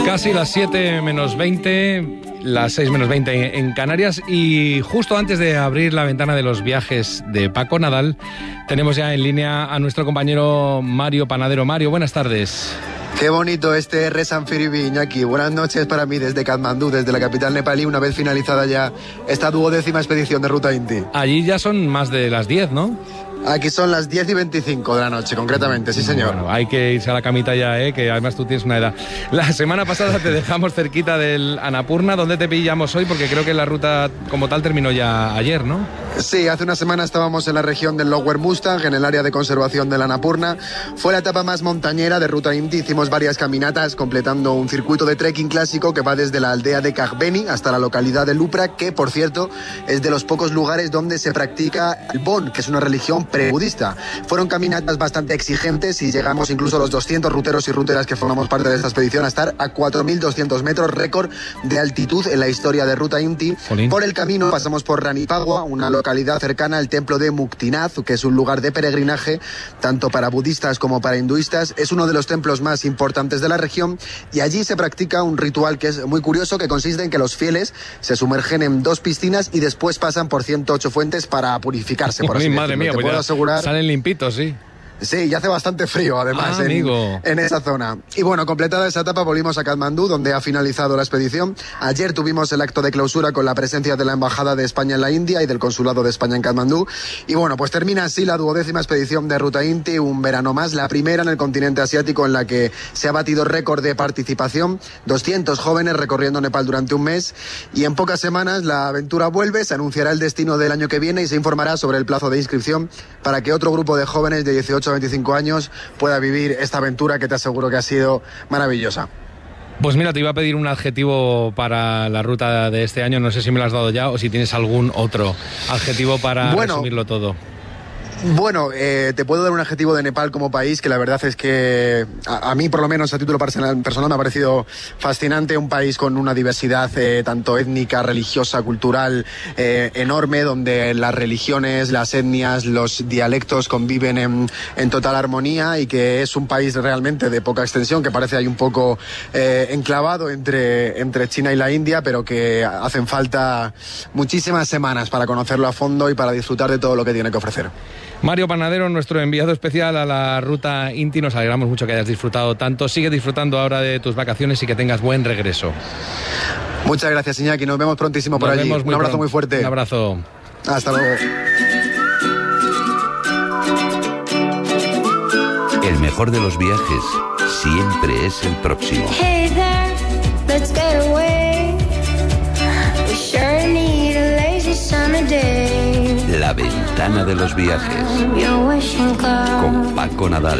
Casi las 7 menos 20, las 6 menos 20 en Canarias, y justo antes de abrir la ventana de los viajes de Paco Nadal, tenemos ya en línea a nuestro compañero Mario Panadero. Mario, buenas tardes. Qué bonito este Resan Firibi, Iñaki. Buenas noches para mí desde Katmandú, desde la capital nepalí, una vez finalizada ya esta 12ª expedición de Ruta Inti. Allí ya son más de las 10, ¿no? Aquí son las 10:25 de la noche, concretamente, sí señor. Bueno, hay que irse a la camita ya, que además tú tienes una edad. La semana pasada te dejamos cerquita del Annapurna. ¿Dónde te pillamos hoy? Porque creo que la ruta como tal terminó ya ayer, ¿no? Sí, hace una semana estábamos en la región del Lower Mustang, en el área de conservación del Annapurna. Fue la etapa más montañera de Ruta Inti. Hicimos varias caminatas completando un circuito de trekking clásico que va desde la aldea de Kagbeni hasta la localidad de Lupra, que por cierto es de los pocos lugares donde se practica el Bon, que es una religión pre-budista. Fueron caminatas bastante exigentes y llegamos incluso a los 200 ruteros y ruteras que formamos parte de esta expedición a estar a 4.200 metros, récord de altitud en la historia de Ruta Inti. Jolín. Por el camino pasamos por Ranipagua, una localidad cercana al templo de Muktinath, que es un lugar de peregrinaje tanto para budistas como para hinduistas. Es uno de los templos más importantes de la región y allí se practica un ritual que es muy curioso, que consiste en que los fieles se sumergen en 2 piscinas y después pasan por 108 fuentes para purificarse, por así decirlo. Madre mía, Te puedo asegurar... Salen limpitos, sí. Sí, y hace bastante frío además en esa zona. Y bueno, completada esa etapa volvimos a Katmandú, donde ha finalizado la expedición. Ayer tuvimos el acto de clausura con la presencia de la Embajada de España en la India y del Consulado de España en Katmandú. Y bueno, pues termina así la 12ª expedición de Ruta Inti, un verano más, la primera en el continente asiático en la que se ha batido récord de participación. 200 jóvenes recorriendo Nepal durante un mes, y en pocas semanas la aventura vuelve, se anunciará el destino del año que viene y se informará sobre el plazo de inscripción para que otro grupo de jóvenes de 18 a 25 años pueda vivir esta aventura que te aseguro que ha sido maravillosa. Pues mira, te iba a pedir un adjetivo para la ruta de este año, no sé si me lo has dado ya o si tienes algún otro adjetivo para resumirlo todo. Bueno, te puedo dar un adjetivo de Nepal como país que la verdad es que a mí, por lo menos a título personal, me ha parecido fascinante. Un país con una diversidad tanto étnica, religiosa, cultural enorme, donde las religiones, las etnias, los dialectos conviven en total armonía, y que es un país realmente de poca extensión, que parece ahí un poco enclavado entre China y la India, pero que hacen falta muchísimas semanas para conocerlo a fondo y para disfrutar de todo lo que tiene que ofrecer. Mario Panadero, nuestro enviado especial a la Ruta Inti, nos alegramos mucho que hayas disfrutado tanto. Sigue disfrutando ahora de tus vacaciones y que tengas buen regreso. Muchas gracias, Iñaki. Nos vemos prontísimo por allí. Un abrazo muy fuerte. Un abrazo. Hasta luego. El mejor de los viajes siempre es el próximo. Hey there, let's get away. We sure need a lazy summer day. La ventana de los viajes con Paco Nadal.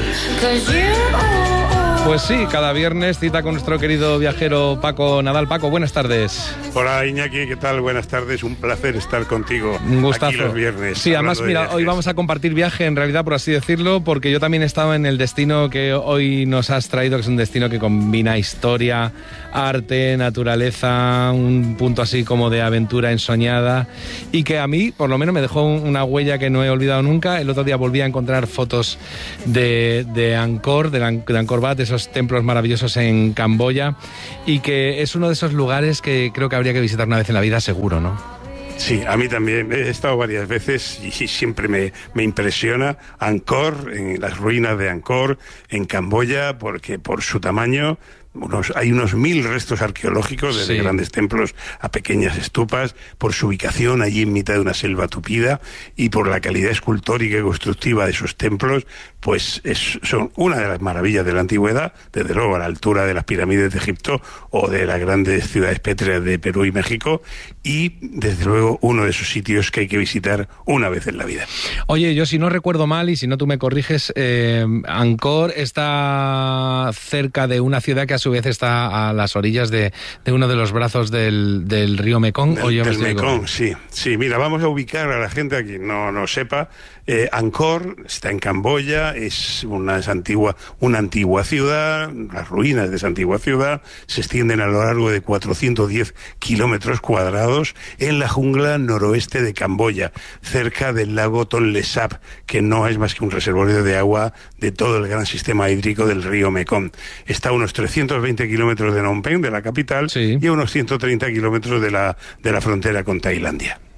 Pues sí, cada viernes cita con nuestro querido viajero Paco Nadal. Paco, buenas tardes. Hola Iñaki, ¿qué tal? Buenas tardes, un placer estar contigo. Un gustazo. Aquí los viernes. Sí, además, mira, hoy vamos a compartir viaje, en realidad, por así decirlo, porque yo también he estado en el destino que hoy nos has traído, que es un destino que combina historia, arte, naturaleza, un punto así como de aventura ensoñada, y que a mí, por lo menos, me dejó una huella que no he olvidado nunca. El otro día volví a encontrar fotos de Angkor, de Angkor Wat, de esos templos maravillosos en Camboya, y que es uno de esos lugares que creo que habría que visitar una vez en la vida, seguro, ¿no? Sí, a mí también. He estado varias veces y siempre me impresiona Angkor, en las ruinas de Angkor, en Camboya, porque por su tamaño... hay unos 1000 restos arqueológicos, desde grandes templos a pequeñas estupas, por su ubicación allí en mitad de una selva tupida y por la calidad escultórica y constructiva de esos templos, pues son una de las maravillas de la antigüedad, desde luego a la altura de las pirámides de Egipto o de las grandes ciudades pétreas de Perú y México, y desde luego uno de esos sitios que hay que visitar una vez en la vida. Oye, yo si no recuerdo mal, y si no tú me corriges, Angkor está cerca de una ciudad que a su vez está a las orillas de uno de los brazos del río Mekong. Del Mekong, sí. Sí, mira, vamos a ubicar a la gente a quien no sepa. Angkor está en Camboya, es una antigua ciudad, las ruinas de esa antigua ciudad se extienden a lo largo de 410 kilómetros cuadrados en la jungla noroeste de Camboya, cerca del lago Tonle Sap, que no es más que un reservorio de agua de todo el gran sistema hídrico del río Mekong. Está a unos 320 kilómetros de Phnom Penh, de la capital, y a unos 130 kilómetros de la frontera con Tailandia.